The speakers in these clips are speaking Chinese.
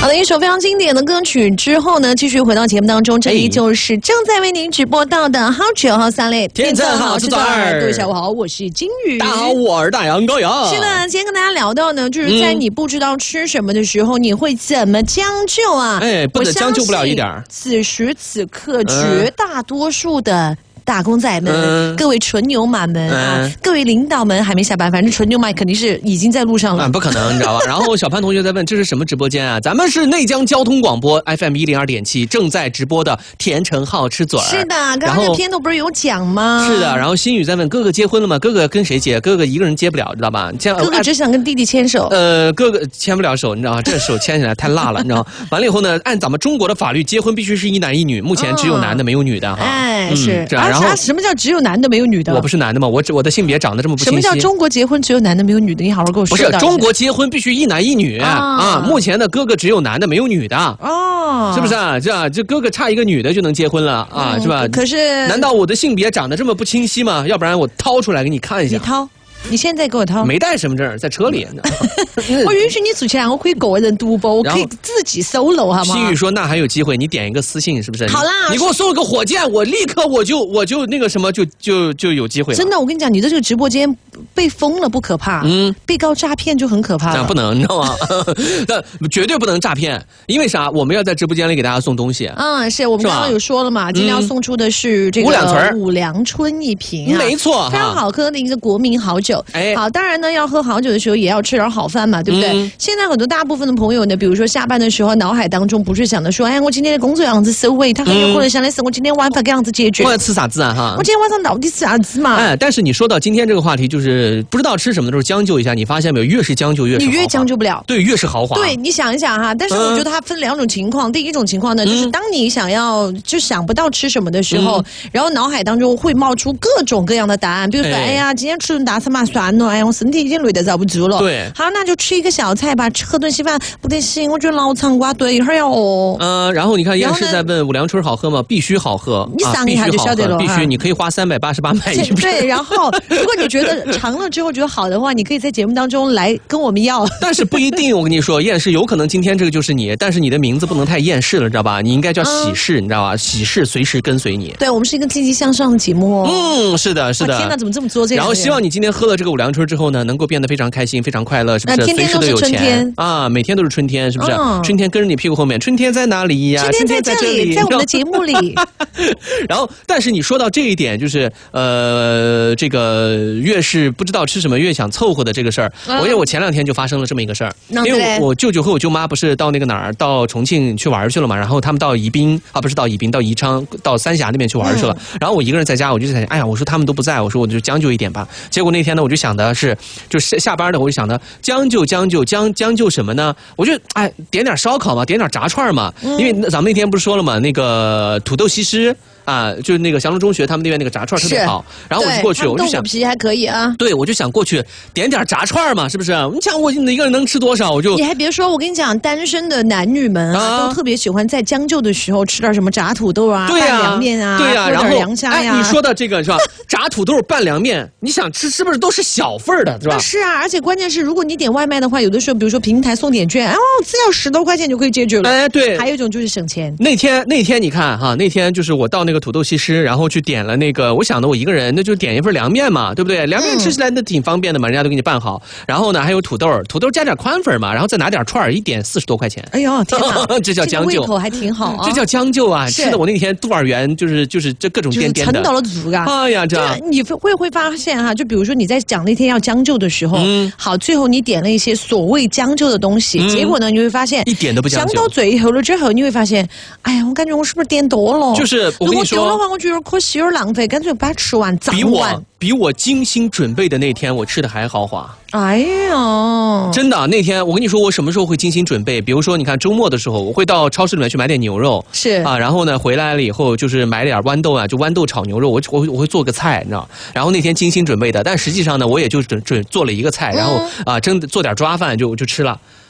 好的，一首非常经典的歌曲之后呢，继续回到节目当中，这里就是正在为您直播到的好酒好三类， 天真好吃2。 各位下午好，我是金鱼。 大家好，我是大杨高阳。 是的，今天跟大家聊到呢，就是在你不知道吃什么的时候，你会怎么将就啊？ 不得将就不了一点。 此时此刻，绝大多数的打工仔们，各位纯牛马们啊，各位领导们还没下班，反正纯牛马肯定是已经在路上了。 不可能，你知道吧？然后小潘同学在问这是什么直播间啊？咱们是内江交通广播 FM 102.7正在直播的甜橙好吃嘴儿。 是的，刚刚那片头不是有讲吗？ 是的，然后新宇在问哥哥结婚了吗？哥哥跟谁结？哥哥一个人结不了，知道吧？ 哥哥只想跟弟弟牵手。 哥哥牵不了手，你知道吗？这手牵起来太辣了，你知道吗？完了以后呢，按咱们中国的法律，结婚必须是一男一女，目前只有男的没有女的哈。 哎，是。 然后什么叫只有男的没有女的？ 我不是男的吗？我的性别长得这么不清晰。 什么叫中国结婚只有男的没有女的？你好好跟我说。 不是中国结婚必须一男一女啊！目前的哥哥只有男的没有女的哦，是不是啊？这哥哥差一个女的就能结婚了啊，是吧？ 可是难道我的性别长得这么不清晰吗？要不然我掏出来给你看一下。 你掏。你现在给我掏， 没带身份证，在车里。 我允许你出钱，我可以个人独播，我可以自己solo，好吗？ 新宇说那还有机会，你点一个私信是不是？ 好啦， 你给我送一个火箭，我立刻我就那个什么就有机会了。 真的，我跟你讲，你的这个直播间被封了不可怕，被告诈骗就很可怕了。 不能，你知道吗？但绝对不能诈骗，因为啥？我们要在直播间里给大家送东西。 是我们刚刚有说了嘛，今天要送出的是这个五粮春一瓶啊， 没错， 非常好喝的一个国民好酒。好，当然呢，要喝好酒的时候也要吃点好饭嘛，对不对？现在很多大部分的朋友呢，比如说下班的时候，脑海当中不是想着说，哎，我今天的工作样子收尾，他很有可能想的是我今天晚饭这样子解决。 我要吃啥子啊？哈， 我今天晚上到底吃啥子嘛？ 但是你说到今天这个话题，就是不知道吃什么的时候将就一下，你发现没有？越是将就越是你越将就不了， 对，越是豪华。 对，你想一想哈，但是我觉得它分两种情况。第一种情况呢，就是当你想要就想不到吃什么的时候，然后脑海当中会冒出各种各样的答案，比如说，哎呀，今天吃顿大餐嘛，算了，哎呀，我身体已经累得遭不住了。 对， 好，那就吃一个小菜吧，喝顿稀饭不得行，我觉得老长瓜炖一会儿要哦。 然后你看燕世在问五粮春好喝吗？必须好喝， 你尝一下就晓得了。 必须，你可以花388买一瓶。 对，然后如果你觉得尝了之后觉得好的话，你可以在节目当中来跟我们要。 但是不一定，我跟你说，燕世有可能今天这个就是你，但是你的名字不能太厌世了，知道吧？你应该叫喜事，你知道吧？喜事随时跟随你。 对，我们是一个积极向上的节目哦。 是的，是的。 天哪，怎么这么作？这然后希望你今天喝了这个五粮春之后呢，能够变得非常开心，非常快乐，是不是？ 天天都是春天啊，每天都是春天，是不是？春天跟着你屁股后面，春天在哪里呀？ 春天在这里，在我们的节目里。 然后，但是你说到这一点，就是这个越是不知道吃什么，越想凑合的这个事儿。因为我前2天就发生了这么一个事儿，因为我舅舅和我舅妈不是到那个哪儿，到重庆去玩去了嘛，然后他们到宜宾啊，不是到宜宾，到宜昌，到三峡那边去玩去了。然后我一个人在家，我就在想，哎呀，我说他们都不在，我说我就将就一点吧。结果那天呢，我就想的是，就是下班的，我就想的将就什么呢？我就点点烧烤嘛，点点炸串嘛，因为咱们那天不是说了嘛，那个土豆西施。就是那个祥龙中学他们那边那个炸串特别好，然后我就过去，我就想豆腐皮还可以啊。 对，我就想过去点点炸串嘛，是不是？你想我一个人能吃多少？ 你还别说，我跟你讲，单身的男女们都特别喜欢在将就的时候吃点什么炸土豆啊、拌凉面啊， 对呀，然后凉虾呀。 你说的这个是吧？炸土豆拌凉面，你想吃是不是都是小份的，是吧？ 是啊，而且关键是，如果你点外卖的话，有的时候比如说平台送点券，只要10多块钱就可以解决了。 对。 还有一种就是省钱。 那天你看哈，那天就是我到那个土豆西施，然后去点了那个，我想的我一个人那就点一份凉面嘛，对不对？凉面吃起来那挺方便的嘛，人家都给你拌好。然后呢，还有土豆加点宽粉嘛，然后再拿点串一点40多块钱。 哎呦天哪， 这叫将就， 胃口还挺好啊。 这叫将就啊！吃的我那天肚儿圆，就是这各种颠颠的。 撑到了足啊！ 哎呀，这你会发现哈，就比如说你在讲那天要将就的时候，好，最后你点了一些所谓将就的东西，结果呢，你会发现一点都不将就。 讲到最后了之后，你会发现，哎呀，我感觉我是不是点多了？ 就是我跟你说， 如果丢的话，我觉得可惜，有点浪费，干脆把它吃完，早晚。 比我精心准备的那天，我吃的还豪华。 哎呀， 真的，那天我跟你说，我什么时候会精心准备？比如说，你看周末的时候，我会到超市里面去买点牛肉， 是啊， 然后呢，回来了以后就是买点豌豆啊，就豌豆炒牛肉，我会做个菜，你知道？然后那天精心准备的，但实际上呢，我也就做了一个菜，然后做点抓饭就吃了。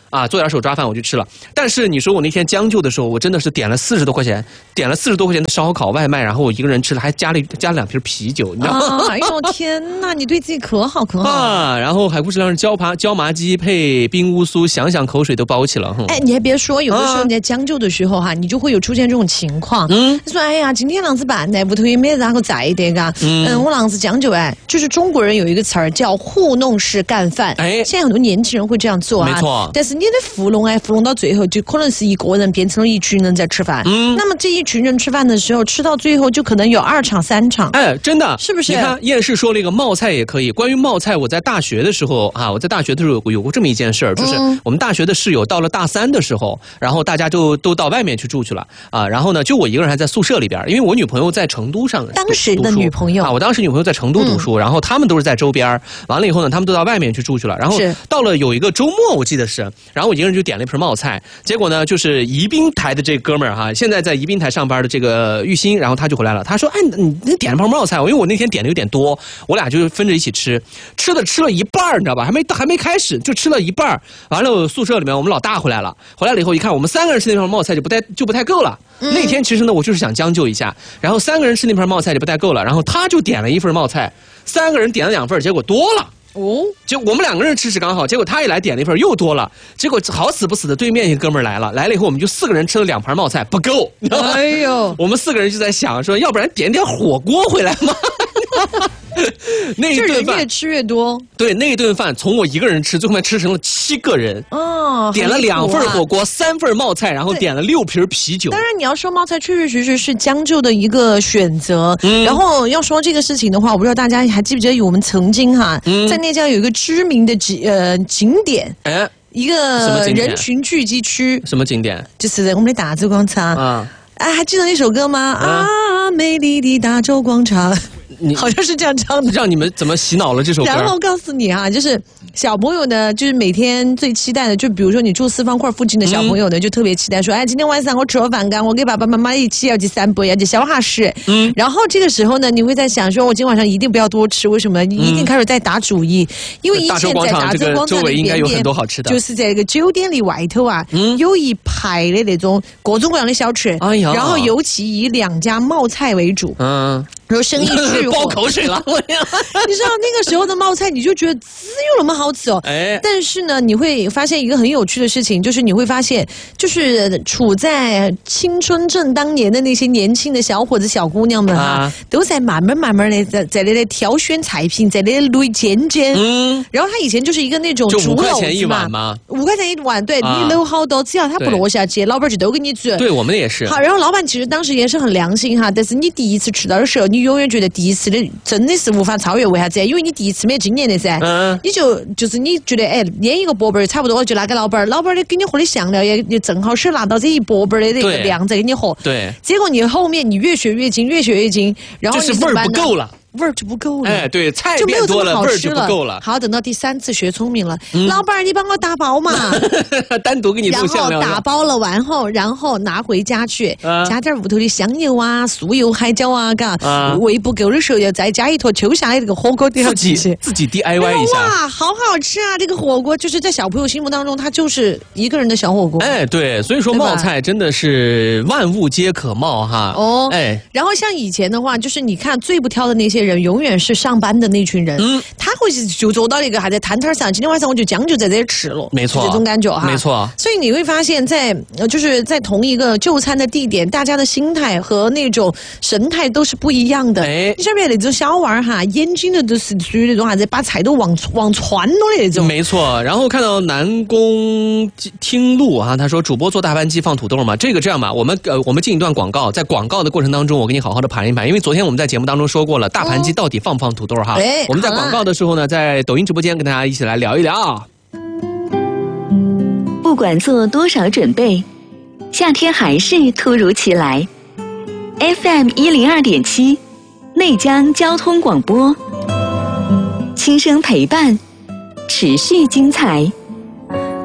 啊，做点手抓饭我就吃了。但是你说我那天将就的时候，我真的是点了40多块钱的烧烤外卖，然后我一个人吃了，还加了2瓶啤酒，你知道吗？ 哎呦天哪，你对自己可好啊！然后海枯石烂椒麻鸡配冰乌酥，想想口水都包起了。 哎，你还别说，有的时候你在将就的时候哈，你就会有出现这种情况。说哎呀，今天啷子办呢？屋头也没然后在的嘎。我啷子将就哎，就是中国人有一个词儿叫糊弄式干饭。哎，现在很多年轻人会这样做啊。 没错。 但是你的糊弄到最后就可能是一个人变成了一群人在吃饭。那么这一群人吃饭的时候，吃到最后就可能有2场3场。 哎，真的是不是？ 你看燕氏说了一个冒菜也可以。关于冒菜，我在大学的时候啊，有过这么一件事儿，就是我们大学的室友到了大3的时候，然后大家都到外面去住去了啊。然后呢，就我一个人还在宿舍里边，因为我女朋友在成都上当时的女朋友啊，我当时女朋友在成都读书，然后他们都是在周边。完了以后呢，他们都到外面去住去了。然后到了有一个周末，我记得是，然后我一个人就点了一盆冒菜。结果呢，就是宜宾台的这哥们儿哈，现在在宜宾台上班的这个玉鑫，然后他就回来了。他说：“哎，你点了盆冒菜，因为我那天点的有点多，我俩就分着一起吃，吃了一半，你知道吧？还没开始就吃了一半。完了，宿舍里面我们老大回来了以后一看，我们3个人吃那盆冒菜就不太够了。那天其实呢，我就是想将就一下，然后3个人吃那盆冒菜就不太够了，然后他就点了1份冒菜，3个人点了2份，结果多了。”就我们2个人吃刚好，结果他一来点了1份又多了，结果好死不死的对面一个哥们儿来了以后我们就4个人吃了2盘冒菜不够， 哎呦， 我们4个人就在想说，要不然点火锅回来吗？那一顿饭越吃越多， 对，那一顿饭从我一个人吃，最后面吃成了7个人哦，点了2份火锅，3份冒菜，然后点了6瓶啤酒。 当然，你要说冒菜，确确实实是将就的一个选择。然后要说这个事情的话，我不知道大家还记不记得我们曾经哈，在内江有一个知名的景点，一个人群聚集区， 什么景点？ 就是我们的大洲广场啊。还记得那首歌吗？啊，美丽的大洲广场。好像是这样唱的， 让你们怎么洗脑了这首歌？ 然后告诉你啊，就是小朋友呢，就是每天最期待的，就比如说你住4方块附近的小朋友呢，就特别期待说，哎，今天晚上我吃了饭干，我跟爸爸妈妈一起要去散步，要去消下食。然后这个时候呢，你会在想说，我今天晚上一定不要多吃，为什么？你一定开始在打主意，因为以前在大洲广场周围应该有很多好吃的， 就是在那个酒店里外头啊，有一排的那种各种各样的小吃，然后尤其以2家冒菜为主，然后生意巨火， 爆口水了。 你知道那个时候的冒菜，你就觉得只有那么好吃哦。但是呢，你会发现一个很有趣的事情，就是你会发现，就是处在青春正当年的那些年轻的小伙子、小姑娘们都在慢慢的在那里挑选菜品，在那里捋尖尖。然后他以前就是一个那种 5块钱一碗吗 ？5块钱一碗，对，你搂好多，只要他不落下去，老板就都给你煮。 对，我们也是。 好，然后老板其实当时也是很良心哈，但是你第一次吃到的时候，你永远觉得第一次的真的是无法超越，为啥子？因为你第一次没有经验的噻，你就是你觉得哎，腌一个钵儿差不多，就拿给老板的给你喝的香料也正好是拿到这一钵的那个量再给你喝。 对， 结果你后面你越学越精，然后就是味儿不够了。 味儿就不够了， 哎，对，菜变多了，味儿就不够了。 好，等到第3次学聪明了，老板，你帮我打包嘛， 单独给你做香料， 然后打包了完后，然后拿回家去，加点屋头的香油啊、酥油、海椒啊，味不够的时候要再加一坨秋下的这个火锅底下去， 自己 DIY 一下。 哇，好好吃啊！这个火锅就是在小朋友心目当中，它就是一个人的小火锅。 哎，对，所以说冒菜真的是万物皆可冒哈。 哦，哎，然后像以前的话，就是你看最不挑的那些人永远是上班的那群人，他会就走到那个还在摊摊上，今天晚上我就将就在这里吃了， 没错， 这种感觉哈， 没错。 所以你会发现就是在同一个就餐的地点，大家的心态和那种神态都是不一样的。哎，你晓不晓得那种小娃儿哈，眼睛的都是属于那种啥子，把菜都往穿了的那种。 没错。然后看到南宫听路哈，他说主播做大盘鸡放土豆嘛，这样吧，我们进一段广告，在广告的过程当中，我给你好好的盘一盘，因为昨天我们在节目当中说过了，大盘鸡到底放不放土豆哈？我们在广告的时候呢，在抖音直播间跟大家一起来聊一聊。 不管做多少准备，夏天还是突如其来。FM 102.7，内江交通广播，轻声陪伴，持续精彩。